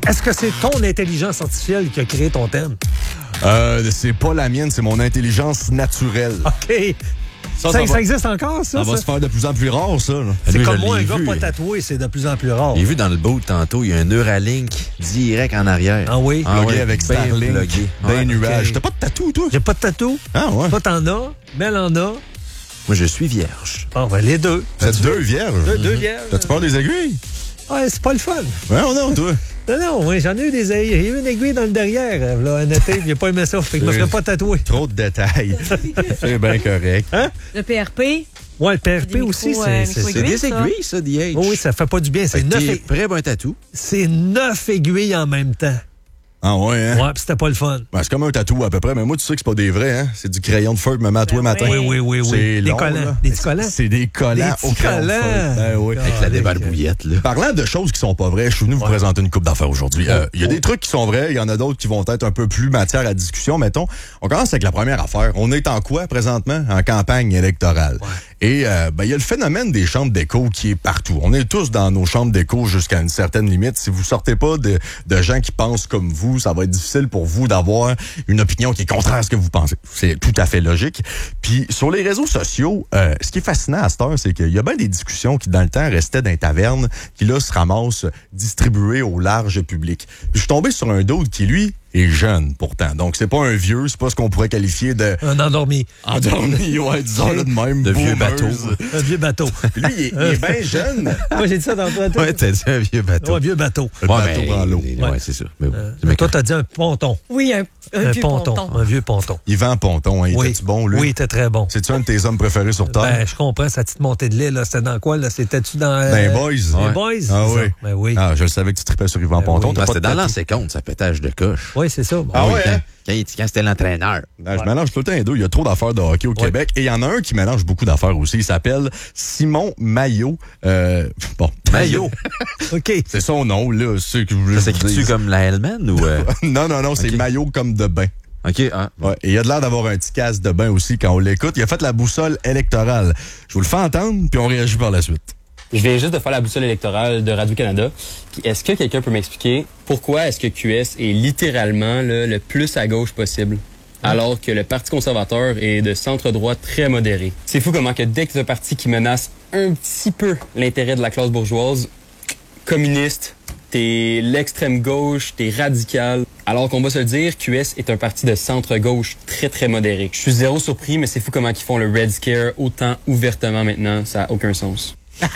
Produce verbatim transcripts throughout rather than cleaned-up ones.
Est-ce que c'est ton intelligence artificielle qui a créé ton thème? Euh, c'est pas la mienne, c'est mon intelligence naturelle. OK. Ça, Ça, ça, ça va, existe encore, ça? ça va ça? se faire de plus en plus rare, ça. Là. C'est Lui, comme je moi, un l'ai gars vu. pas tatoué, c'est de plus en plus rare. J'ai vu dans le boat tantôt, il y a un Neuralink direct en arrière. Ah oui? Ah Plugué ouais, avec ben Starlink, plugué. d'un Ouais. nuage. ok. T'as pas de tatou, toi? J'ai pas de tatou. Ah ouais. Toi, t'en as. Mel en a. Moi, je suis vierge. Bon, ben, les deux. Vous êtes deux vierges. Deux, deux vierges. T'as-tu peur des aiguilles? Ouais, c'est pas le fun. Ouais, non, non, toi. Non, non, ouais, j'en ai eu des aiguilles. Il y a eu une aiguille dans le derrière, là, un été, j'ai pas aimé ça. Fait que je me ferais pas tatouer. Trop de détails. C'est bien correct. Hein? Le P R P. Ouais, le P R P Des aussi, micros, c'est. euh, c'est- micros C'est c'est- des ça. aiguilles, ça, D H. Oh oui, ça fait pas du bien. C'est Fait que neuf, t'es ai- prêt pour un tatou. c'est neuf aiguilles en même temps. Ah ouais, hein? Ouais, pis c'était pas le fun. Ben, c'est comme un tatou à peu près, mais moi, tu sais que c'est pas des vrais, hein? C'est du crayon de feu que me met à tous les Ben matins. Oui, oui, oui, oui. C'est Des long, collants. là. Des petits collants. C'est des collants Des au petits crayon de feu. collants. Ben oui. Avec la débarbouillette, là. Parlant de choses qui sont pas vraies, je suis venu vous présenter une coupe d'affaires aujourd'hui. Euh, Il y a des trucs qui sont vrais, il y en a d'autres qui vont être un peu plus matière à discussion, mettons. On commence avec la première affaire. On est en quoi présentement? En campagne électorale. Et euh, ben, il y a le phénomène des chambres d'écho qui est partout. On est tous dans nos chambres d'écho jusqu'à une certaine limite. Si vous sortez pas de, de gens qui pensent comme vous, ça va être difficile pour vous d'avoir une opinion qui est contraire à ce que vous pensez. C'est tout à fait logique. Puis sur les réseaux sociaux, euh, ce qui est fascinant à cette heure, c'est qu'il y a bien des discussions qui, dans le temps, restaient dans les tavernes, qui là se ramassent distribuées au large public. Puis je suis tombé sur un d'autre qui, lui, est jeune pourtant. Donc c'est pas un vieux, c'est pas ce qu'on pourrait qualifier de Un endormi. endormi, ouais, disons-le de même. De vieux boomeuse. bateau. Un vieux bateau. Puis lui, il est, il est bien jeune. Moi, j'ai dit ça dans le bateau. Ouais, t'as dit un vieux bateau. Un vieux bateau. Le Ouais, bateau mais- dans l'eau. Ouais, Ouais. c'est ça. Mais bon, Euh, c'est mais toi, méchant. t'as dit un ponton. Oui, un, un, Un vieux ponton. ponton. Un vieux ponton. Yvan Ponton, hein, il Oui. était-tu bon, lui? Oui, il était très bon. C'est-tu un de tes hommes préférés sur Terre? Ben, je comprends, sa petite montée de lait, là, c'était dans quoi, là? C'était-tu dans... euh, Ben, Boys. Les Ouais. Boys? Ah c'est ça? oui. Ben oui. Ah, je le savais que tu tripais sur Yvan Ben Ponton. oui. T'as Ah, pas c'était de dans tatou? l'ancien compte, ça pétage de coche. Oui, c'est ça. Bon. Ah ouais, quand, hein? quand, il- quand c'était l'entraîneur. Ben, je mélange tout le temps les deux. Il y a trop d'affaires de hockey au Ouais. Québec. Et il y en a un qui mélange beaucoup d'affaires aussi. Il s'appelle Simon Maillot. Euh, bon. Maillot. OK. C'est son nom, là. C'est ce que je voulais Ça vous s'écrit-tu dire. comme la Hellman ou... euh? Non, non, non, c'est Ok. maillot comme de bain. OK, hein. Ouais. Et il a de l'air d'avoir un petit casque de bain aussi quand on l'écoute. Il a fait la boussole électorale. Je vous le fais entendre, puis on réagit par la suite. Je viens juste de faire la boussole électorale de Radio-Canada. Puis est-ce que quelqu'un peut m'expliquer pourquoi est-ce que Q S est littéralement là, le plus à gauche possible, alors que le Parti conservateur est de centre-droit très modéré? C'est fou comment que dès que c'est un parti qui menace un petit peu l'intérêt de la classe bourgeoise, communiste, t'es l'extrême gauche, t'es radical. Alors qu'on va se le dire, Q S est un parti de centre-gauche très très modéré. Je suis zéro surpris, mais c'est fou comment ils font le Red Scare autant ouvertement maintenant. Ça a aucun sens. Tu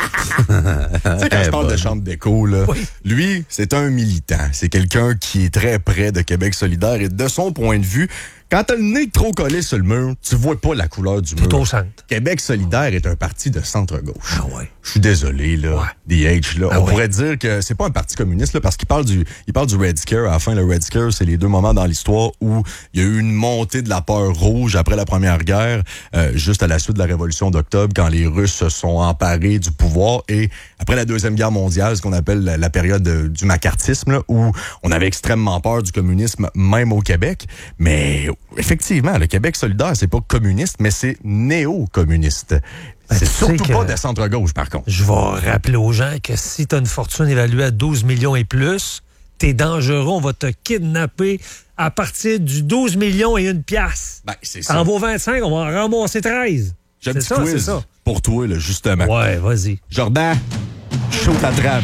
sais, quand je parle bonne. de chambre d'écho, là, Oui. lui, c'est un militant. C'est quelqu'un qui est très près de Québec solidaire et de son point de vue, quand t'as le nez trop collé sur le mur, tu vois pas la couleur du Tout au mur. centre. Québec solidaire est un parti de centre-gauche. Ah ouais. Je suis désolé, là. Ouais. D H, là. Ah on ouais. pourrait dire que c'est pas un parti communiste, là, parce qu'il parle du, il parle du Red Scare. À la fin, le Red Scare, c'est les deux moments dans l'histoire où il y a eu une montée de la peur rouge après la Première Guerre, euh, juste à la suite de la Révolution d'Octobre, quand les Russes se sont emparés du pouvoir. Et après la Deuxième Guerre mondiale, ce qu'on appelle la, la période de- du macartisme, là, où on avait extrêmement peur du communisme, même au Québec. Mais effectivement, le Québec solidaire, c'est pas communiste, mais c'est néo-communiste. C'est tu sais surtout que- pas de centre-gauche, par contre. Je vais rappeler aux gens que si tu as une fortune évaluée à douze millions et plus, t'es dangereux, on va te kidnapper à partir du douze millions et une pièce. Ben, c'est Ça en vaut vingt-cinq, on va en ramasser treize. J'ai un C'est petit ça, c'est quiz ça. pour toi, là, justement. Ouais, vas-y. Jordan, chaud ta trame.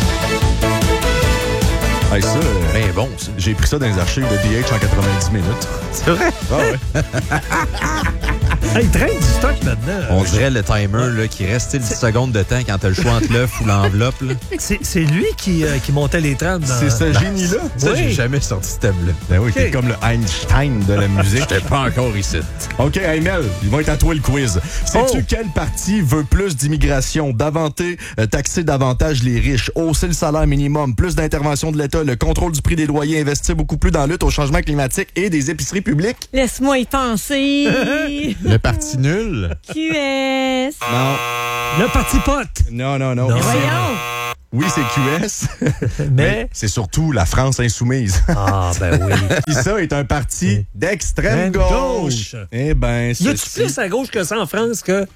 Hey, ça, euh, Ben bon, ça. j'ai pris ça dans les archives de D H en quatre-vingt-dix minutes. C'est vrai? Ah ouais. Hey, il traîne du stock là-dedans. On dirait le timer là, qui reste dix secondes de temps quand t'as le choix entre l'œuf ou l'enveloppe. là. C'est c'est lui qui, euh, qui montait les trames dans... C'est ce génie-là. Ça, Oui. j'ai jamais sorti ce thème-là. Ben oui, Ok. t'es comme le Einstein de la musique. J'étais pas encore ici. OK, hey Mel, il va être à toi le quiz. Sais-tu Oh. quel parti veut plus d'immigration, davantage, euh, taxer davantage les riches, hausser le salaire minimum, plus d'intervention de l'État, le contrôle du prix des loyers, investir beaucoup plus dans la lutte au changement climatique et des épiceries publiques? Laisse-moi y penser. Le parti nul? Q S. Non. Le parti pote. Non, non, non. Non. C'est- Voyons. Oui, c'est Q S, Mais... c'est surtout la France insoumise. Ah, ben oui. Puis ça est un parti d'extrême Extrême gauche. gauche. Eh ben, Y a-tu ceci- plus à gauche que ça en France que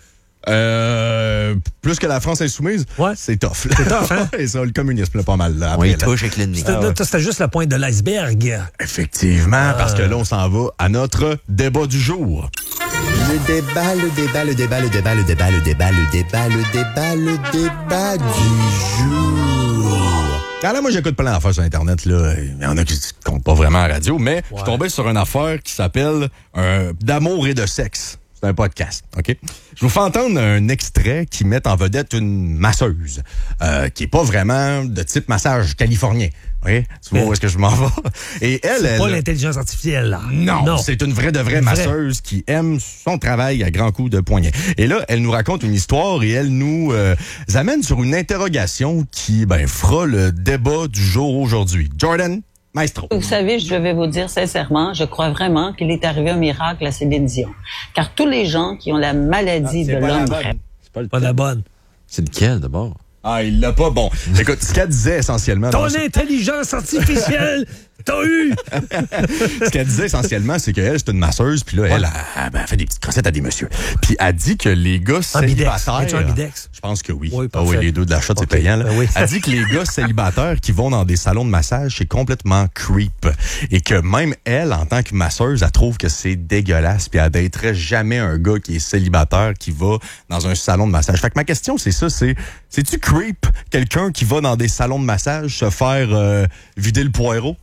Euh, plus que la France insoumise? Ouais. C'est tough. C'est tough, hein? Et ça, le communisme, là, pas mal. Là, On après, y là. touche avec l'ennemi. C'était ouais. c'était juste la pointe de l'iceberg. Effectivement, parce que là, on s'en va à notre débat du jour. Le débat, le débat, le débat, le débat, le débat, le débat, le débat, le débat, le débat du jour. Alors là, moi, j'écoute plein d'affaires sur Internet, là. Il y en a qui ne comptent pas vraiment à la radio, mais je suis tombé sur une affaire qui s'appelle euh, D'amour et de sexe. C'est un podcast, OK? Je vous fais entendre un extrait qui met en vedette une masseuse, euh, qui est pas vraiment de type massage californien. Oui, tu vois où est-ce que je m'en vais? Et elle, C'est elle... pas l'intelligence artificielle, là. Non, c'est une vraie de vraie Une vraie. masseuse qui aime son travail à grands coups de poignet. Et là, elle nous raconte une histoire et elle nous euh, amène sur une interrogation qui ben, fera le débat du jour aujourd'hui. Jordan, maestro. Vous savez, je vais vous dire sincèrement, je crois vraiment qu'il est arrivé un miracle à Céline Dion. Car tous les gens qui ont la maladie de l'homme rêve. Pas la bonne. C'est lequel, d'abord? Ah, il l'a pas. Bon, écoute, ce qu'elle disait essentiellement... Ton dans ce- intelligence artificielle, t'as eu! Ce qu'elle disait essentiellement, c'est qu'elle, c'est une masseuse, puis là, elle, elle, elle fait des petites crossettes à des messieurs. Puis elle dit que les gars célibataires... Es-tu ambidex? Je pense que oui. Oui, ah parfait. oui, les deux de la shot, c'est Ok. payant. Là. Ben oui. Elle dit que les gars célibataires qui vont dans des salons de massage, c'est complètement creep. Et que même elle, en tant que masseuse, elle trouve que c'est dégueulasse. Puis elle daterait jamais un gars qui est célibataire qui va dans un salon de massage. Fait que ma question, c'est ça, c'est... C'est-tu creep, quelqu'un qui va dans des salons de massage se faire euh, vider le poireau?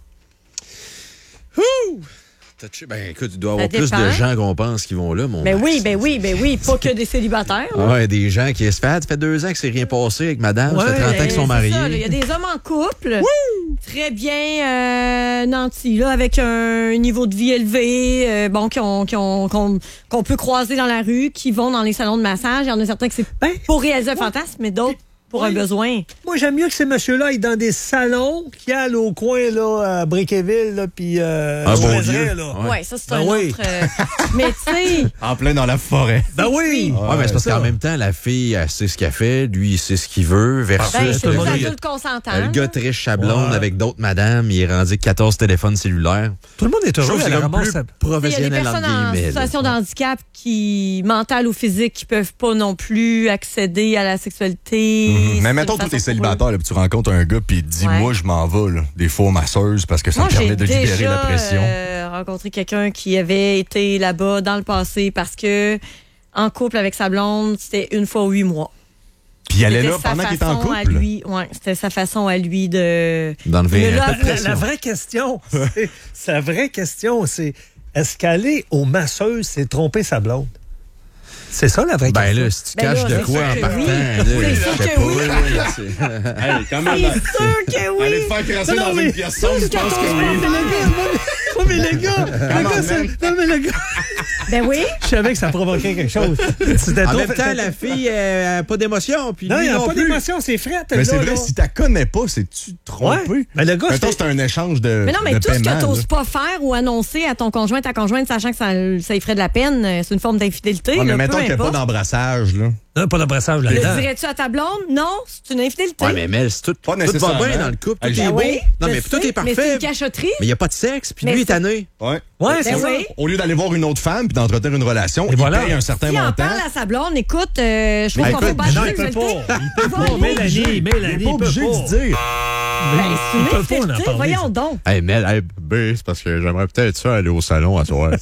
Ben écoute, il doit y avoir Ça plus dépend. de gens qu'on pense qui vont là, mon Ben Max. oui, ben oui, ben oui. Pas que des célibataires. là. Ouais, des gens qui se fait, ça fait deux ans que c'est rien passé avec madame, ça fait Ouais, trente ans Ben, qu'ils sont c'est mariés. ça, là. Il y a des hommes en couple, très bien euh, nantis, là, avec un niveau de vie élevé, euh, bon, qui ont- qui ont- qu'on qu'on peut croiser dans la rue, qui vont dans les salons de massage. Il y en a certains que c'est Ben, pour réaliser un fantasme, mais d'autres pour un Oui. besoin. Moi, j'aime mieux que ces messieurs-là aillent dans des salons qui allent au coin, là, à Briqueville, là, puis euh, Un au bon Vézeret, Dieu. là. Ouais. Ouais, ça, c'est Ben un oui. autre. euh, mais tu sais, En plein dans la forêt. Ben oui! Ouais, mais c'est parce ça. qu'en même temps, la fille, elle sait ce qu'elle fait, lui, il sait ce qu'il veut, versus ben, tout c'est le des monde, il y a- adultes consentants. le gars très chablonne Ouais. avec d'autres madames, il est rendu quatorze téléphones cellulaires. Tout le monde est Je heureux trouve que à c'est la comme plus ramasse. Il y a des professionnel, personnes entre en guillemets. là. situation de handicap qui, mental ou physique, qui peuvent pas non plus accéder à la sexualité. Mhm. C'est Mais une mettons, façon toi, t'es pour célibataire, là, puis tu rencontres un gars, puis il te dit, Ouais. moi, je m'en vais, là, des fois aux masseuses, parce que ça Moi, me permet j'ai de libérer déjà la pression. euh, rencontré quelqu'un qui avait été là-bas dans le passé parce que en couple avec sa blonde, c'était une fois huit mois. Puis il allait C'était là sa pendant qu'il était en façon à couple. lui, ouais, c'était sa façon à lui de D'enlever Mais là, un peu de La, pression. la vraie question, c'est, sa vraie question, c'est est-ce qu'aller aux masseuses, c'est tromper sa blonde? C'est ça, la vraie Ben question. là, si tu Ben caches là, de c'est quoi sûr en que partant, oui. là, C'est je sûr sais que pas, oui. là, c'est- Hey, quand C'est sûr que oui! Aller te faire crasser Non, non, dans mais- une pièce sombre, je pense que oui. Mais le gars, moi, mais le gars, le gars, c'est- non, mais le gars, Ben oui! je savais que ça provoquait quelque chose. C'était En trop- même temps, la fille, elle n'a pas d'émotion, puis Non, il lui n'y a non pas plus. d'émotion, c'est frais. Mais c'est vrai, si tu la connais pas, c'est-tu trompé? Ouais. Mais le gars, Mettons, c'était- c'est un échange de. Mais non, mais de tout ce paiement, que tu n'oses là. pas faire ou annoncer à ton conjoint, ta conjointe, sachant que ça, ça lui ferait de la peine, euh, c'est une forme d'infidélité. Ouais, mais là, mettons peu qu'il n'y a pas importe. d'embrassage, là. Non, pas d'embrassage Le là-dedans. dirais-tu à ta blonde? Non, c'est une infidélité. Ouais, mais Mel, c'est tout, Pas tout va nécessairement. bien dans le couple, tout Hey, est j'ai- beau. oui, Non, je mais sais, tout est Mais c'est parfait. une cachotterie. Mais il n'y a pas de sexe, puis Mais lui est c'est- tanné. Ouais. Ouais, Ben c'est ça. oui. Au lieu d'aller voir une autre femme puis d'entretenir une relation, Et il voilà. paye un certain Si en montant. parle à sa blonde, écoute, euh, je trouve Mais qu'on va écoute, pas mais Non, juger il peut l'exulté. pas. Il peut pas. Va, Mélanie, Il Mélanie, n'est pas il peut obligé pas. de se dire. Ben, c'est une Il peut pas en infidélité, parler. voyons donc. Hey, Mel, hey, B, c'est parce que j'aimerais peut-être ça aller au salon à soir.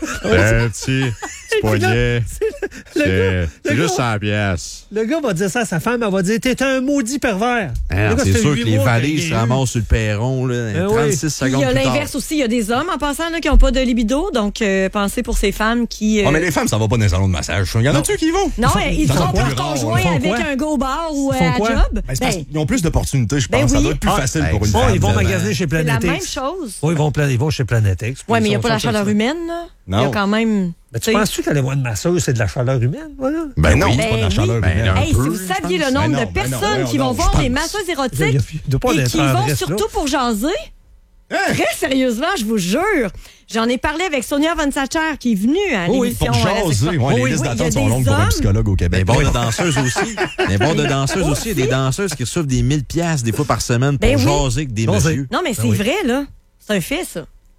Un petit, petit poignet. C'est c'est le juste gars- cent piastres. Le gars va dire ça à sa femme, elle va dire t'es un maudit pervers. Hein, Le gars, c'est sûr huit que les mois valises qu'il se a eu. ramassent sur le perron, là, Ben oui. trente-six Puis secondes il y a plus tard. l'inverse aussi, il y a des hommes en passant là, qui n'ont pas de libido, donc euh, pensez pour ces femmes qui... euh, Oh, mais les femmes, ça va pas dans les salons de massage. Il y en a-tu qui y vont? Non, Ils font- ils ça va trompent plus leur rare, conjoint là. Ils font avec quoi? un go bar ou Ils euh, font à quoi? job. Ben, c'est parce Ben, qu'ils ont plus d'opportunités, je pense. Ben Ça oui. doit être plus Ah, facile ben, pour une Bon, femme. ils vont de- magasiner chez c'est Planet la même X. chose. Oui, ils vont, pla- ils vont chez Planet X. Oui, mais il n'y a Ils pas sont- la sont chaleur comme ça. humaine. Là. Il y Non. a quand même... Mais tu sais- penses-tu qu'aller voir une masseuse, c'est de la chaleur humaine? Voilà. Ben non, oui. c'est pas de la Ben chaleur oui. humaine. Ben, Hey, peu, si vous je saviez pense. le nombre Ben non, de ben non, personnes voyons qui vont donc, voir je des pense. masseuses Il y a- érotiques il doit pas et être qui vont tendresse, là. surtout pour jaser, Hein? très sérieusement, je vous jure, j'en ai parlé avec Sonia Von Sacher qui est venue à Oui, l'émission. pour à la jaser. sexuelle. Ouais, les Oui, listes oui, il y a d'attente sont des longues pour un hommes- psychologue au Des Québec. bons de danseuses aussi. Des bons de danseuses aussi. Il y a des danseuses qui reçoivent des mille piastres des fois par semaine pour Ben oui. jaser avec des Jaser. messieurs. Non, mais c'est oui. vrai, là. C'est un fait, ça.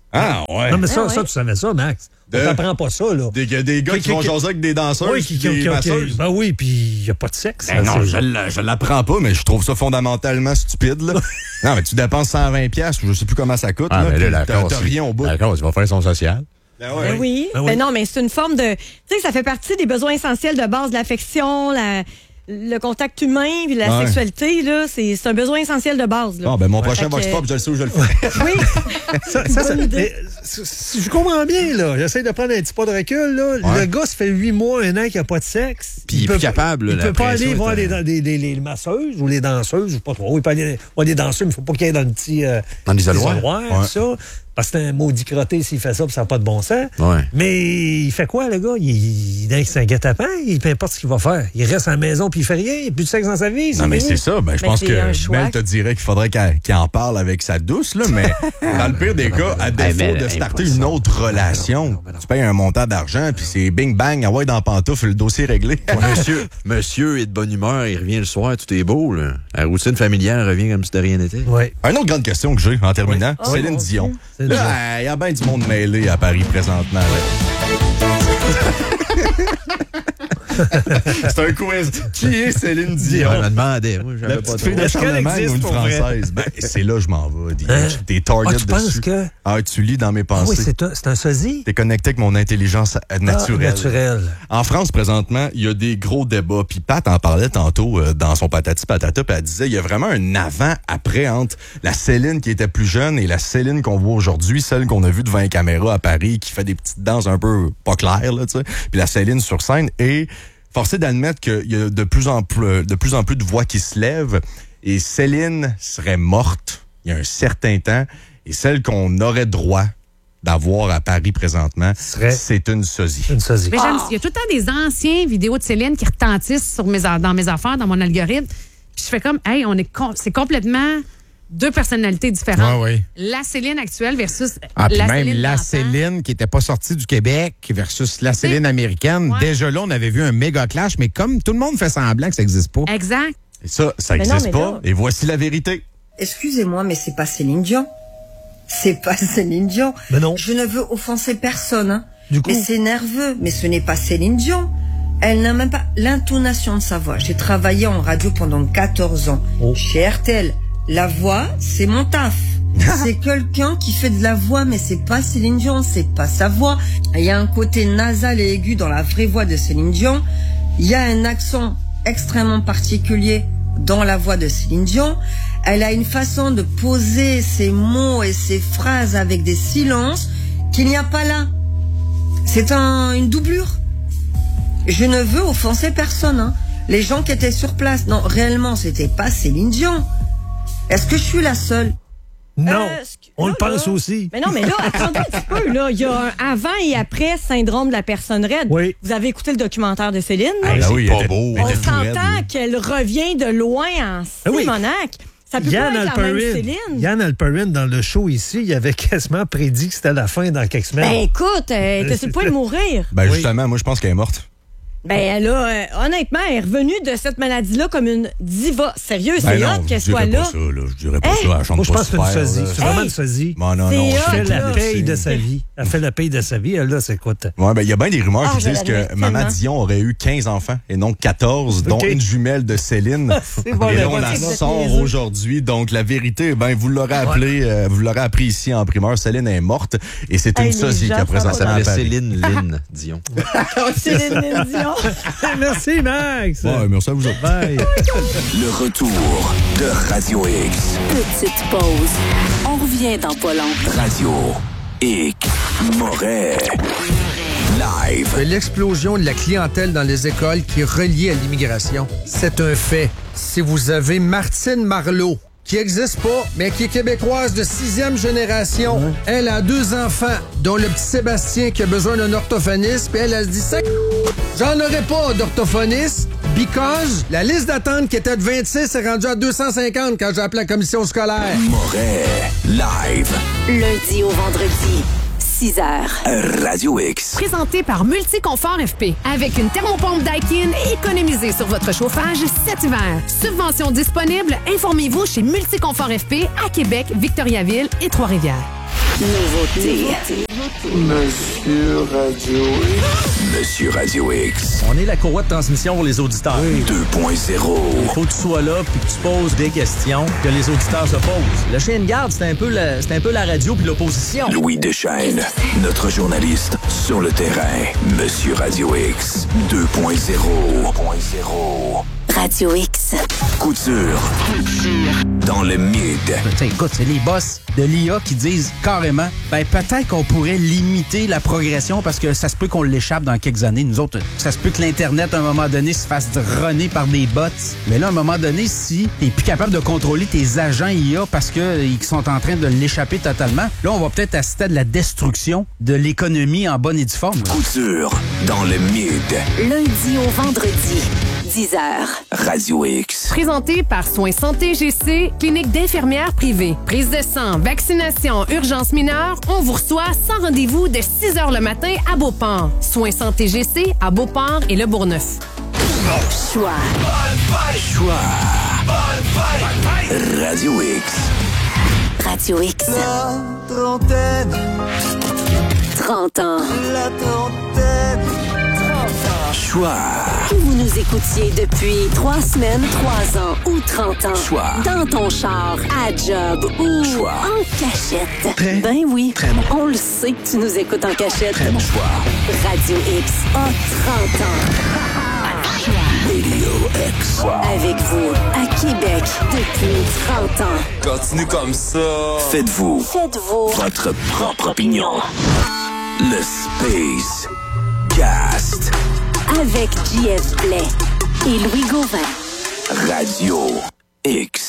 Ah, ouais. Non, mais ça, Ah, ça ouais. tu savais ça, Max. De- On t'apprend pas ça, là. Des, des gars Qui- qui, vont qui- jaser avec des danseuses, Oui, qui, qui, des qui- qui- masseuses. ben oui, puis il n'y a pas de sexe. Ben ça, non, c'est- je, l'- je l'apprends pas, mais je trouve ça fondamentalement stupide. Là. Non, mais tu dépenses cent vingt piastres, je sais plus comment ça coûte. Ah, là, mais puis là, t'as d'accord. t'as rien au bout. D'accord, il va faire son social. Ben ouais. Ben oui. Ben oui. Ben non, mais c'est une forme de. Tu sais, ça fait partie des besoins essentiels de base de l'affection, la, le contact humain, puis la Ouais. sexualité, là. C'est c'est un besoin essentiel de base, là. Bon, ben mon Fait prochain que- Vox Pop, je le sais où je le fais. Oui. Ça, ça, ça- Bonne idée. mais, si- si je comprends bien, là. J'essaie de prendre un petit pas de recul, là. Ouais. Le gars, ça fait huit mois, un an qu'il n'a pas de sexe. Puis il est peut plus capable, Il là, peut la pas pression aller est voir un- les, les, les, les masseuses ou les danseuses, je sais pas trop. Il peut aller voir des danseurs, mais il faut pas qu'il aille dans le petit. Euh, Dans l'isoloir. isoloir, Ouais. ça. Parce que c'est un maudit crotté s'il fait ça, puis ça n'a pas de bon sens. Ouais. Mais il fait quoi, le gars? Il, il, il c'est un guet-apens, il peu importe ce qu'il va faire. Il reste à la maison puis il fait rien. Il n'y a plus de sexe dans sa vie. Non, mais fini. c'est ça. Ben, je Mais pense c'est un que choix. Mel te dirait qu'il faudrait qu'elle qu'il en parle avec sa douce, là, mais dans le pire des cas, à défaut mais, de hey, starter pas une ça. autre relation, tu payes un montant d'argent, puis c'est bing bang, ah ouais, dans pantoufle, le dossier réglé. Monsieur, monsieur est de bonne humeur, il revient le soir, tout est beau. Là. La routine familiale revient comme si de rien n'était. Ouais. Une autre grande question que j'ai en terminant, Oui. Céline Oh, mon Dion. Dieu. Céline Dion. Là, il y a bien du monde mêlé à Paris présentement. là. C'est un quiz. Qui est Céline Dion? Je me demandais. Moi, j'avais La pas petite fille trop. de Est-ce qu'elle Charlemagne ou existe une pour vrai? française? Ben, c'est là que je m'en vais. Des, Hein? des targets Ah, tu penses dessus. que- Ah, tu lis dans mes Ah oui, pensées. c'est un, c'est un sosie? T'es connecté avec mon intelligence euh, Ah, naturelle. naturel. En France, présentement, il y a des gros débats. Puis Pat en parlait tantôt euh, dans son patati patata, puis elle disait il y a vraiment un avant-après entre la Céline qui était plus jeune et la Céline qu'on voit aujourd'hui, celle qu'on a vue devant les caméras à Paris, qui fait des petites danses un peu pas claires, là, tu sais. Puis la Céline sur scène. Et forcé d'admettre qu'il y a de plus en plus, de plus en plus de voix qui se lèvent. Et Céline serait morte il y a un certain temps. Et celle qu'on aurait droit d'avoir à Paris présentement, Serait- c'est une sosie. Une sosie. Mais j'aime, il y a tout le temps des anciens vidéos de Céline qui retentissent sur mes, a- dans mes affaires, dans mon algorithme. Puis je fais comme, hey, on est com- c'est complètement deux personnalités différentes. Ouais, ouais. La Céline actuelle versus Ah, puis la même Céline la d'antan. Céline qui n'était pas sortie du Québec versus la Céline américaine. Ouais. Déjà là, on avait vu un méga clash, mais comme tout le monde fait semblant que ça n'existe pas. Exact. Et ça, ça Mais non, n'existe mais pas. là- Et voici la vérité. Excusez-moi, mais c'est pas Céline Dion. C'est pas Céline Dion. Mais non. Je ne veux offenser personne, hein. Du coup- Mais c'est nerveux. Mais ce n'est pas Céline Dion. Elle n'a même pas l'intonation de sa voix. J'ai travaillé en radio pendant quatorze ans. Oh. Chez R T L. La voix, c'est mon taf. C'est quelqu'un qui fait de la voix, mais c'est pas Céline Dion, c'est pas sa voix. Il y a un côté nasal et aigu dans la vraie voix de Céline Dion. Il y a un accent extrêmement particulier dans la voix de Céline Dion. Elle a une façon de poser ses mots et ses phrases avec des silences qu'il n'y a pas là. C'est un, une doublure. Je ne veux offenser personne, hein. Les gens qui étaient sur place, non, réellement, c'était pas Céline Dion. Est-ce que je suis la seule? Non, Euh, ce que- on là, le pense là- aussi. Mais non, mais là, attendez un petit peu. Là. Il y a un avant et après syndrome de la personne raide. Oui. Vous avez écouté le documentaire de Céline? là? Ah, c'est oui, pas elle était- beau. elle On était tout raide, s'entend lui. qu'elle revient de loin en Ah oui. Simonac. Ça peut Yann pas être la même Alperin, Céline. Yann Alperin, dans le show ici, il avait quasiment prédit que c'était la fin dans quelques semaines. Ben écoute, elle était sur le point de mourir. Ben Oui. justement, moi je pense qu'elle est morte. Ben elle a, euh, honnêtement, elle est revenue de cette maladie-là comme une diva. Sérieux, Ben c'est non, hot qu'elle je dirais soit là. pas ça, là. Je dirais pas Hey! ça. Elle chante Moi, je pas pense que c'est une super, sosie. là. C'est vraiment Hey! une sosie. Bon, non, C'est non. hot, je Elle fait fais la là. paye de sa vie. Elle fait la paye de sa vie. Elle, là, c'est quoi? t'as- Ouais, ben, il y a bien des rumeurs Ah, qui je disent que l'admets Maman tellement. Dion aurait eu quinze enfants et non quatorze, dont Ok. une jumelle de Céline. C'est bon, et la là, on bonne la idée. sort aujourd'hui. Donc, la vérité, ben, vous l'aurez appelé, euh, vous l'aurez appris ici en primeur. Céline est morte et c'est Hey, une les sosie gens qui a sont Ça présentement à s'appelait Paris. Céline Lynn Dion. Céline Dion. Merci, Max. Ouais, merci à vous autres. Bye. Le retour de Radio X. Petite pause. On revient dans pas longtemps. Radio X. Moret. Live. L'explosion de la clientèle dans les écoles qui est reliée à l'immigration, c'est un fait. Si vous avez Martine Marleau, qui n'existe pas, mais qui est québécoise de sixième génération, elle a deux enfants, dont le petit Sébastien qui a besoin d'un orthophoniste, puis elle, elle se dit ça. J'en aurais pas d'orthophoniste, because la liste d'attente qui était de vingt-six est rendue à deux cent cinquante quand j'ai appelé la commission scolaire. Moret. Live. Lundi au vendredi, six heures. Radio X. Présenté par Multiconfort F P. Avec une thermopompe Daikin, économisez sur votre chauffage cet hiver. Subvention disponible, informez-vous chez Multiconfort F P à Québec, Victoriaville et Trois-Rivières. Nouveauté. Monsieur Radio X. Monsieur Radio X. On est la courroie de transmission pour les auditeurs. deux point zéro. Il faut que tu sois là puis que tu poses des questions que les auditeurs se posent. Le chien de garde, c'est un peu la, c'est un peu la radio puis l'opposition. Louis Deschaînes, notre journaliste sur le terrain. Monsieur Radio X. deux point zéro. Radio X. Couture. Dans le mid. T'sais, écoute, c'est les boss de l'I A qui disent carrément, ben peut-être qu'on pourrait limiter la progression parce que ça se peut qu'on l'échappe dans quelques années. Nous autres, ça se peut que l'Internet, à un moment donné, se fasse runner par des bots. Mais là, à un moment donné, si t'es plus capable de contrôler tes agents I A parce qu'ils sont en train de l'échapper totalement, là, on va peut-être assister à de la destruction de l'économie en bonne et due forme. Couture. Dans le mid. Lundi au vendredi, dix heures. Radio X. Présenté par Soins Santé G C, clinique d'infirmières privée. Prise de sang, vaccination, urgence mineure, on vous reçoit sans rendez-vous de six heures le matin à Beauport. Soins Santé G C à Beauport et Le Bourgneuf. Choix. Choix. Radio X. Radio X. La trentaine. trente ans. La trentaine. Choix. Que vous nous écoutiez depuis trois semaines, trois ans ou trente ans. Choix. Dans ton char, à job ou Choix. en cachette. Très, ben oui. très bon. On le sait que tu nous écoutes en cachette. Très bon choix. Radio X a trente ans. Radio X. Avec vous, à Québec, depuis trente ans. Continue comme ça. Faites-vous. Faites-vous. Votre propre opinion. Le Space Cast. Avec J F Blais et Louis Gauvin. Radio X.